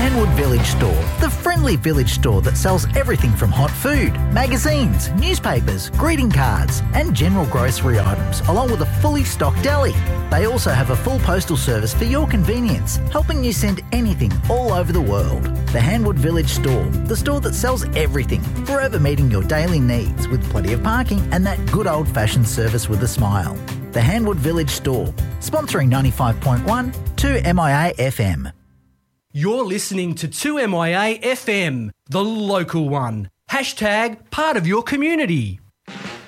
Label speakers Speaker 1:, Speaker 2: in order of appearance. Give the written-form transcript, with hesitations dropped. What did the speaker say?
Speaker 1: Hanwood Village Store, the friendly village store that sells everything from hot food, magazines, newspapers, greeting cards and general grocery items, along with a fully stocked deli. They also have a full postal service for your convenience, helping you send anything all over the world. The Hanwood Village Store, the store that sells everything, forever meeting your daily needs with plenty of parking and that good old-fashioned service with a smile. The Hanwood Village Store, sponsoring 95.1 2MIA FM.
Speaker 2: You're listening to 2MIA FM, the local one. Hashtag part of your community.